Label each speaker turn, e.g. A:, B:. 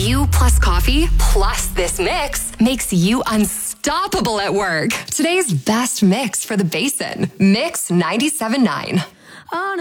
A: You plus coffee plus this mix makes you unstoppable at work. Today's best mix for the Basin. Mix 97.9.